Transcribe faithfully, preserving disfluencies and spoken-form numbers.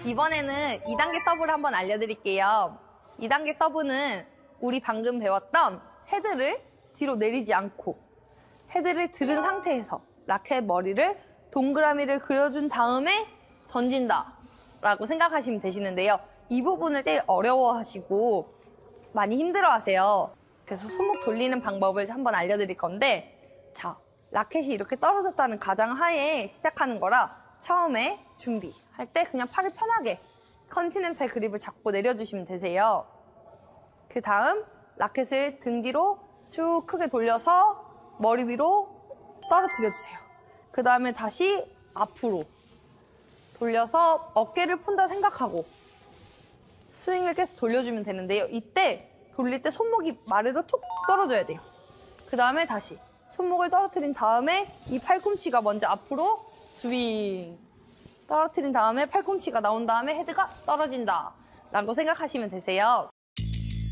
이번에는 이 단계 서브를 한번 알려드릴게요. 이 단계 서브는 우리 방금 배웠던 헤드를 뒤로 내리지 않고 헤드를 들은 상태에서 라켓 머리를 동그라미를 그려준 다음에 던진다 라고 생각하시면 되시는데요. 이 부분을 제일 어려워하시고 많이 힘들어하세요. 그래서 손목 돌리는 방법을 한번 알려드릴 건데, 자, 라켓이 이렇게 떨어졌다는 가정하에 시작하는 거라 처음에 준비할 때 그냥 팔을 편하게 컨티넨탈 그립을 잡고 내려주시면 되세요. 그 다음 라켓을 등 뒤로 쭉 크게 돌려서 머리 위로 떨어뜨려주세요. 그 다음에 다시 앞으로 돌려서 어깨를 푼다 생각하고 스윙을 계속 돌려주면 되는데요. 이때 돌릴 때 손목이 아래로 툭 떨어져야 돼요. 그 다음에 다시 손목을 떨어뜨린 다음에 이 팔꿈치가 먼저 앞으로 스윙 떨어뜨린 다음에 팔꿈치가 나온 다음에 헤드가 떨어진다 라고 생각하시면 되세요.